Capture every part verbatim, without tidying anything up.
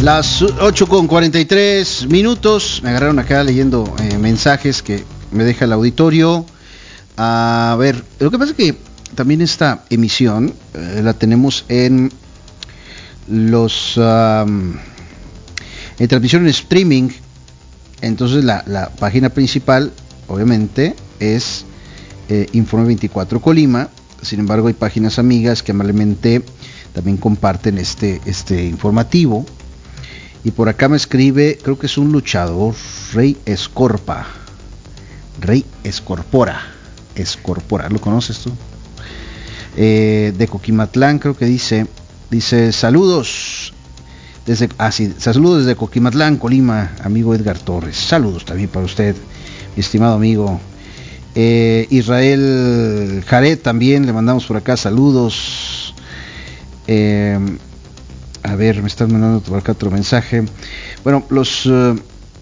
Las ocho con cuarenta y tres minutos. Me agarraron acá leyendo eh, mensajes que me deja el auditorio. A ver, lo que pasa es que también esta emisión eh, la tenemos en los um, en transmisión en streaming. Entonces la, la página principal obviamente es eh, Informe veinticuatro Colima. Sin embargo, hay páginas amigas que amablemente también comparten este, este informativo. Y por acá me escribe, creo que es un luchador, Rey Escorpa. Rey Escorpora. Escorpora, ¿lo conoces tú? Eh, de Coquimatlán, creo que dice, dice, saludos desde, ah, sí, saludos desde Coquimatlán, Colima, amigo Edgar Torres. Saludos también para usted, mi estimado amigo. Eh, Israel Jared también, le mandamos por acá saludos. Eh, a ver, me están mandando por acá otro mensaje. Bueno, los... Uh,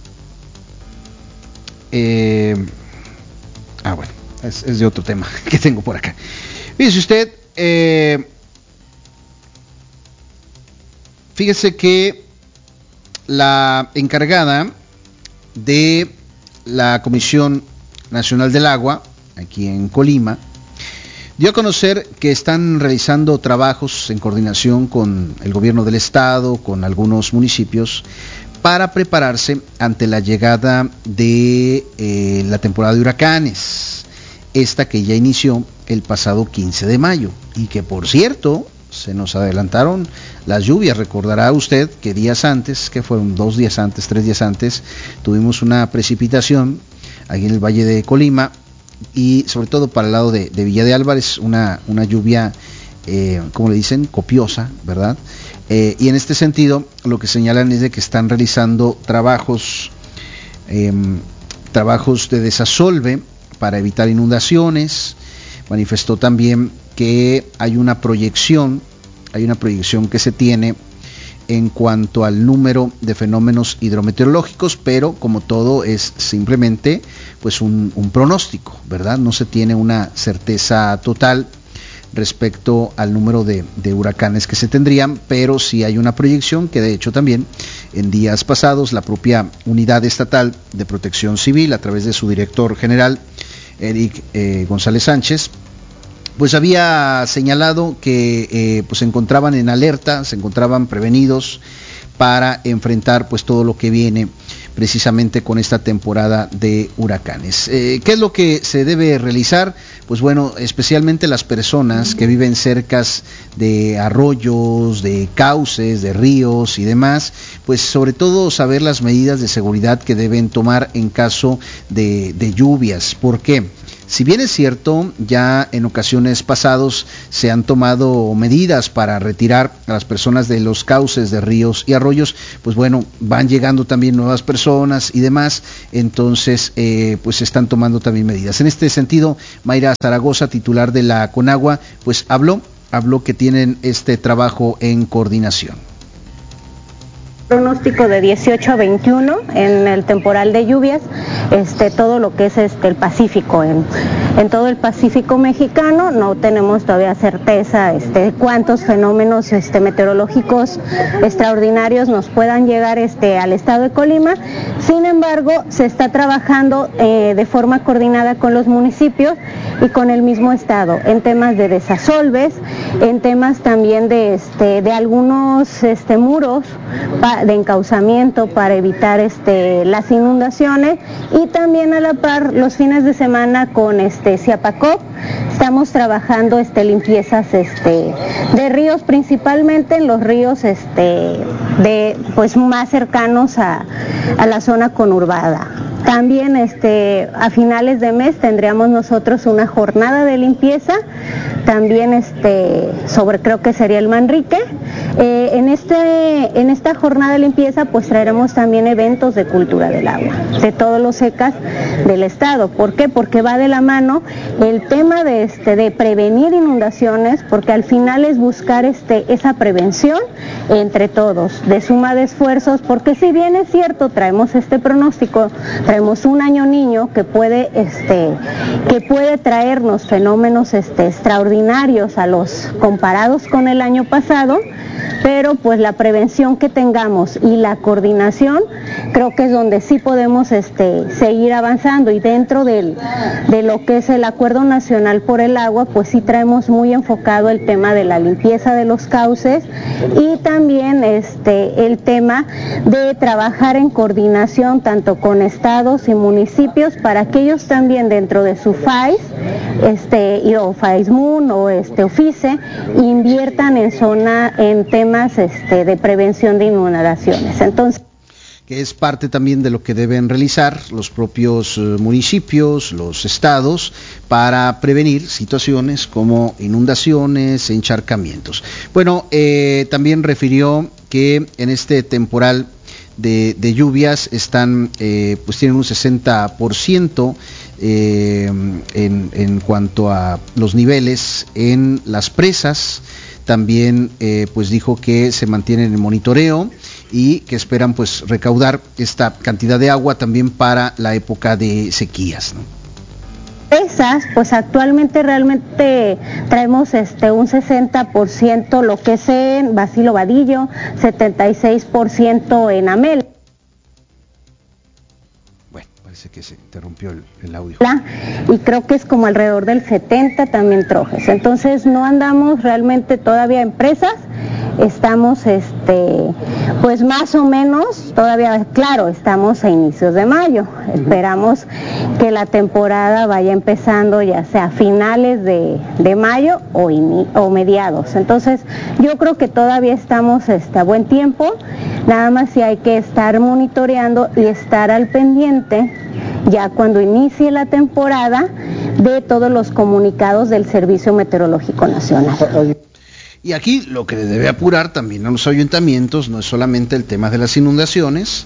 eh, ah, bueno, es, es de otro tema que tengo por acá. Fíjese usted, eh, fíjese que la encargada de la Comisión Nacional del Agua, aquí en Colima, dio a conocer que están realizando trabajos en coordinación con el gobierno del estado, con algunos municipios, para prepararse ante la llegada de eh, la temporada de huracanes, esta que ya inició el pasado quince de mayo, y que por cierto, se nos adelantaron las lluvias. Recordará usted que días antes, que fueron dos días antes, tres días antes, tuvimos una precipitación aquí en el Valle de Colima, y sobre todo para el lado de, de Villa de Álvarez, una, una lluvia, eh, como le dicen, copiosa, ¿verdad? Eh, y en este sentido, lo que señalan es de que están realizando trabajos, eh, trabajos de desasolve para evitar inundaciones. Manifestó también que hay una proyección, hay una proyección que se tiene en cuanto al número de fenómenos hidrometeorológicos, pero como todo es simplemente pues un, un pronóstico, ¿verdad? No se tiene una certeza total respecto al número de, de huracanes que se tendrían, pero sí hay una proyección que de hecho también en días pasados la propia Unidad Estatal de Protección Civil, a través de su director general, Eric eh, González Sánchez, pues había señalado que eh, pues se encontraban en alerta, se encontraban prevenidos para enfrentar pues todo lo que viene precisamente con esta temporada de huracanes. Eh, ¿Qué es lo que se debe realizar? Pues bueno, especialmente las personas que viven cerca de arroyos, de cauces, de ríos y demás, pues sobre todo saber las medidas de seguridad que deben tomar en caso de, de lluvias. ¿Por qué? Si bien es cierto, ya en ocasiones pasados se han tomado medidas para retirar a las personas de los cauces de ríos y arroyos, pues bueno, van llegando también nuevas personas y demás, entonces eh, pues se están tomando también medidas. En este sentido, Mayra Zaragoza, titular de la CONAGUA, pues habló, habló que tienen este trabajo en coordinación. Pronóstico de dieciocho a veintiuno en el temporal de lluvias, este, todo lo que es este, el Pacífico, en, en todo el Pacífico mexicano. No tenemos todavía certeza este, cuántos fenómenos este, meteorológicos extraordinarios nos puedan llegar este, al estado de Colima. Sin embargo, se está trabajando eh, de forma coordinada con los municipios y con el mismo estado en temas de desasolves, en temas también de, este, de algunos este, muros de encauzamiento para evitar este, las inundaciones, y también a la par los fines de semana con este Ciapacop estamos trabajando este, limpiezas este, de ríos, principalmente en los ríos este, de, pues, más cercanos a, a la zona conurbada. También este, a finales de mes tendríamos nosotros una jornada de limpieza, también este, sobre creo que sería el Manrique. Eh, en, este, en esta jornada de limpieza pues traeremos también eventos de cultura del agua, de todos los E C As del estado. ¿Por qué? Porque va de la mano el tema de, este, de prevenir inundaciones, porque al final es buscar este, esa prevención entre todos, de suma de esfuerzos, porque si bien es cierto, traemos este pronóstico, traemos un año niño que puede, este, que puede traernos fenómenos este, extraordinarios a los comparados con el año pasado, pero pues la prevención prevención que tengamos y la coordinación, creo que es donde sí podemos este, seguir avanzando, y dentro del, de lo que es el Acuerdo Nacional por el Agua, pues sí traemos muy enfocado el tema de la limpieza de los cauces y también este, el tema de trabajar en coordinación tanto con estados y municipios para que ellos también dentro de su F A I S este, y, o F A I S M U N o este, OFICE inviertan en zona en temas este, de prevención de inundaciones. Entonces, que es parte también de lo que deben realizar los propios eh, municipios, los estados, para prevenir situaciones como inundaciones, encharcamientos. Bueno, eh, también refirió que en este temporal de, de lluvias están, eh, pues tienen un sesenta por ciento eh, en, en cuanto a los niveles en las presas. También eh, pues dijo que se mantienen en monitoreo y que esperan pues recaudar esta cantidad de agua también para la época de sequías, ¿no? Esas, pues actualmente realmente traemos este un sesenta por ciento lo que es en Basilio Vadillo, setenta y seis por ciento en Amel. Bueno, parece que se interrumpió el, el audio. Y creo que es como alrededor del setenta también Trojes. Entonces no andamos realmente todavía en presas, estamos este pues más o menos todavía, claro, estamos a inicios de mayo. Uh-huh. Esperamos que la temporada vaya empezando ya sea a finales de, de mayo o, in, o mediados. Entonces yo creo que todavía estamos este, a buen tiempo, nada más si hay que estar monitoreando y estar al pendiente ya cuando inicie la temporada de todos los comunicados del Servicio Meteorológico Nacional. Y aquí lo que debe apurar también a los ayuntamientos no es solamente el tema de las inundaciones,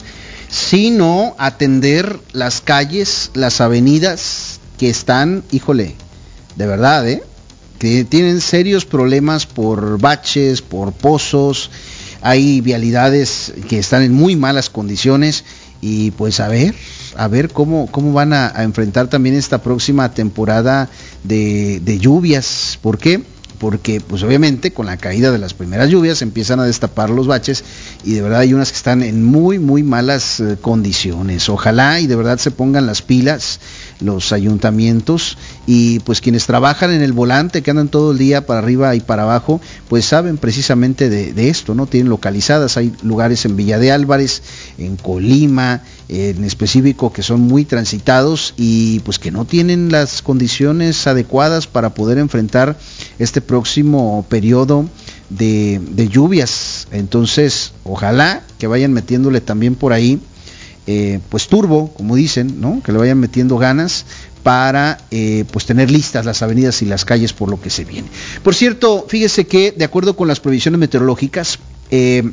sino atender las calles, las avenidas que están, híjole, de verdad, ¿eh? que tienen serios problemas por baches, por pozos, hay vialidades que están en muy malas condiciones y pues a ver, a ver cómo, cómo van a, a enfrentar también esta próxima temporada de, de lluvias. ¿Por qué? Porque pues obviamente con la caída de las primeras lluvias empiezan a destapar los baches y de verdad hay unas que están en muy muy malas eh, condiciones. Ojalá y de verdad se pongan las pilas los ayuntamientos y pues quienes trabajan en el volante, que andan todo el día para arriba y para abajo, pues saben precisamente de, de esto, ¿no? Tienen localizadas, hay lugares en Villa de Álvarez, en Colima, en específico que son muy transitados y pues que no tienen las condiciones adecuadas para poder enfrentar este próximo periodo de, de lluvias. Entonces ojalá que vayan metiéndole también por ahí eh, pues turbo, como dicen, ¿no? Que le vayan metiendo ganas para eh, pues tener listas las avenidas y las calles por lo que se viene. Por cierto, fíjese que de acuerdo con las previsiones meteorológicas, eh,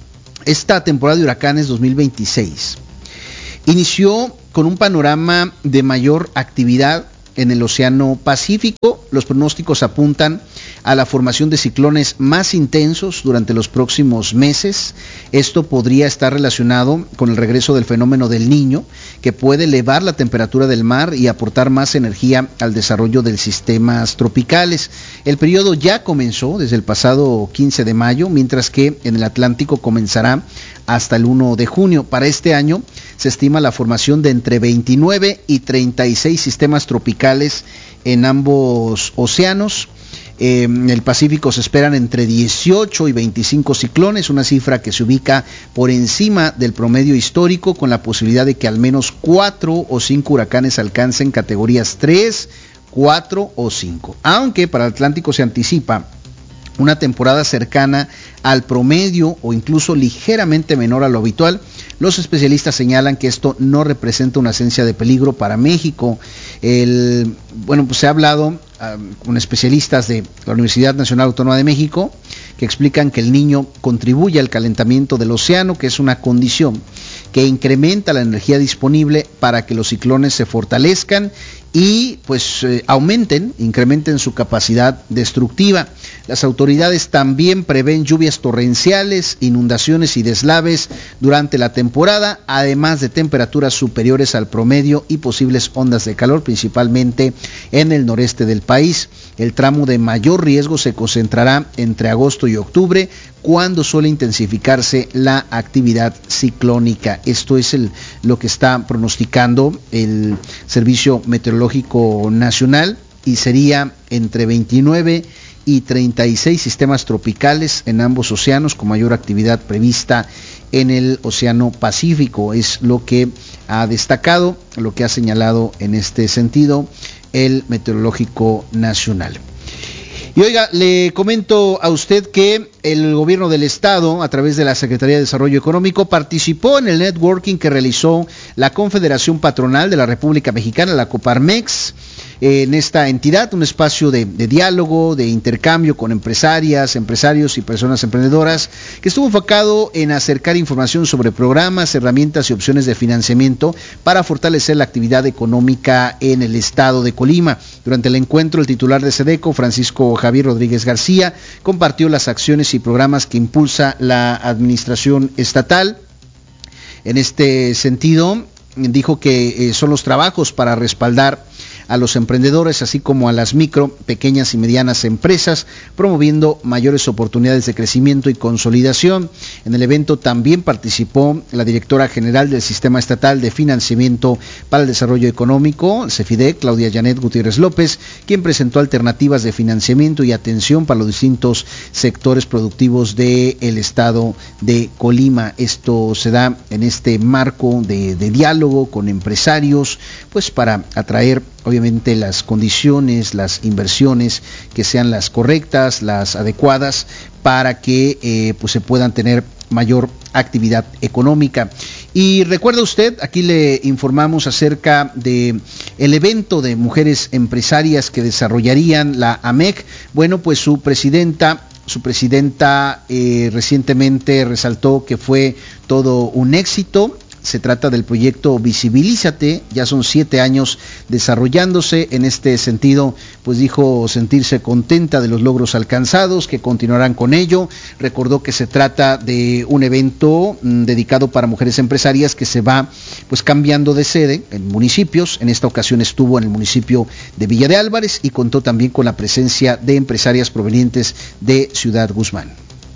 esta temporada de huracanes dos mil veintiséis inició con un panorama de mayor actividad en el Océano Pacífico. Los pronósticos apuntan a la formación de ciclones más intensos durante los próximos meses. Esto podría estar relacionado con el regreso del fenómeno del Niño, que puede elevar la temperatura del mar y aportar más energía al desarrollo de sistemas tropicales. El periodo ya comenzó desde el pasado quince de mayo, mientras que en el Atlántico comenzará hasta el primero de junio. Para este año se estima la formación de entre veintinueve y treinta y seis sistemas tropicales en ambos océanos. Eh, en el Pacífico se esperan entre dieciocho y veinticinco ciclones, una cifra que se ubica por encima del promedio histórico, con la posibilidad de que al menos cuatro o cinco huracanes alcancen categorías tres, cuatro o cinco. Aunque para el Atlántico se anticipa una temporada cercana al promedio o incluso ligeramente menor a lo habitual, los especialistas señalan que esto no representa una ausencia de peligro para México. El, bueno, pues se ha hablado um, con especialistas de la Universidad Nacional Autónoma de México que explican que el Niño contribuye al calentamiento del océano, que es una condición que incrementa la energía disponible para que los ciclones se fortalezcan y pues eh, aumenten, incrementen su capacidad destructiva. Las autoridades también prevén lluvias torrenciales, inundaciones y deslaves durante la temporada, además de temperaturas superiores al promedio y posibles ondas de calor, principalmente en el noreste del país. El tramo de mayor riesgo se concentrará entre agosto y octubre, cuando suele intensificarse la actividad ciclónica. Esto es el, lo que está pronosticando el Servicio Meteorológico Nacional, y sería entre veintinueve y treinta y seis sistemas tropicales en ambos océanos, con mayor actividad prevista en el Océano Pacífico. Es lo que ha destacado, lo que ha señalado en este sentido el Meteorológico Nacional. Y oiga, le comento a usted que el gobierno del estado, a través de la Secretaría de Desarrollo Económico, participó en el networking que realizó la Confederación Patronal de la República Mexicana, la Coparmex, en esta entidad, un espacio de, de diálogo, de intercambio con empresarias, empresarios y personas emprendedoras, que estuvo enfocado en acercar información sobre programas, herramientas y opciones de financiamiento para fortalecer la actividad económica en el estado de Colima. Durante el encuentro, el titular de SEDECO, Francisco Javier Rodríguez García, compartió las acciones y programas que impulsa la administración estatal. En este sentido, dijo que eh, son los trabajos para respaldar a los emprendedores, así como a las micro, pequeñas y medianas empresas, promoviendo mayores oportunidades de crecimiento y consolidación. En el evento también participó la directora general del Sistema Estatal de Financiamiento para el Desarrollo Económico, CEFIDE, Claudia Janet Gutiérrez López, quien presentó alternativas de financiamiento y atención para los distintos sectores productivos del estado de Colima. Esto se da en este marco de, de diálogo con empresarios, pues para atraer obviamente las condiciones, las inversiones que sean las correctas, las adecuadas, para que eh, pues se puedan tener mayor actividad económica. Y recuerda usted, aquí le informamos acerca de el evento de mujeres empresarias que desarrollarían la A M E C. Bueno, pues su presidenta Su presidenta eh, recientemente resaltó que fue todo un éxito. Se trata del proyecto Visibilízate, ya son siete años desarrollándose. En este sentido, pues dijo sentirse contenta de los logros alcanzados, que continuarán con ello. Recordó que se trata de un evento mmm, dedicado para mujeres empresarias que se va pues cambiando de sede en municipios. En esta ocasión estuvo en el municipio de Villa de Álvarez y contó también con la presencia de empresarias provenientes de Ciudad Guzmán.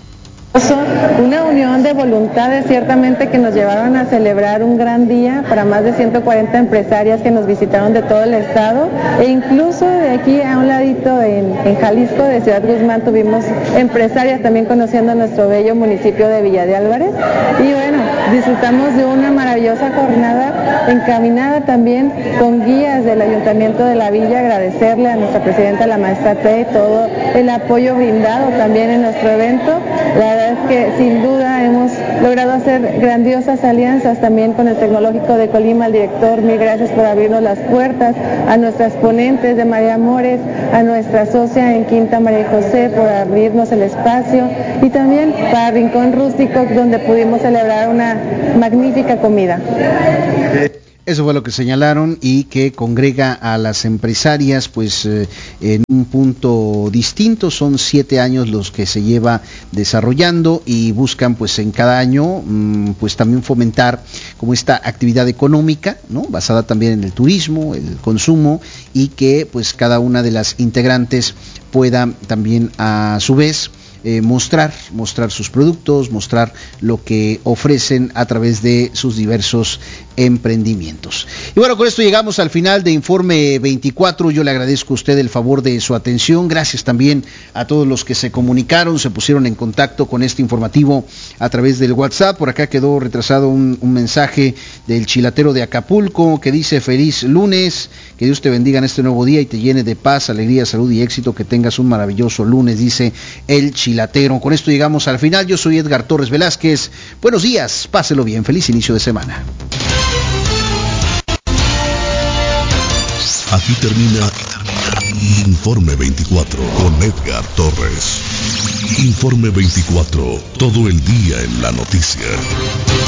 Una unión de voluntades ciertamente que nos llevaron a celebrar un gran día para más de ciento cuarenta empresarias que nos visitaron de todo el estado, e incluso de aquí a un ladito en, en Jalisco, de Ciudad Guzmán, tuvimos empresarias también conociendo nuestro bello municipio de Villa de Álvarez. Y bueno, disfrutamos de una maravillosa jornada encaminada también con guías del Ayuntamiento de la Villa. Agradecerle a nuestra presidenta, la maestra T, todo el apoyo brindado también en nuestro evento. La verdad es que sin duda hemos logrado hacer grandiosas alianzas también con el Tecnológico de Colima. Al director, mil gracias por abrirnos las puertas, a nuestras ponentes de María Amores, a nuestra socia en Quinta María José por abrirnos el espacio, y también para Rincón Rústico, donde pudimos celebrar una magnífica comida. Eso fue lo que señalaron, y que congrega a las empresarias pues eh, en un punto distinto. Son siete años los que se lleva desarrollando y buscan pues en cada año mmm, pues también fomentar como esta actividad económica, ¿no? Basada también en el turismo, el consumo, y que pues cada una de las integrantes pueda también a su vez Eh, mostrar, mostrar sus productos, mostrar lo que ofrecen a través de sus diversos emprendimientos. Y bueno, con esto llegamos al final de Informe veinticuatro. Yo le agradezco a usted el favor de su atención. Gracias también a todos los que se comunicaron, se pusieron en contacto con este informativo a través del WhatsApp. Por acá quedó retrasado un, un mensaje del Chilatero de Acapulco que dice: feliz lunes, que Dios te bendiga en este nuevo día y te llene de paz, alegría, salud y éxito, que tengas un maravilloso lunes, dice el Chilatero. Con esto llegamos al final. Yo soy Edgar Torres Velázquez. Buenos días, páselo bien, feliz inicio de semana. Aquí termina, aquí termina Informe veinticuatro con Edgar Torres. Informe veinticuatro, todo el día en la noticia.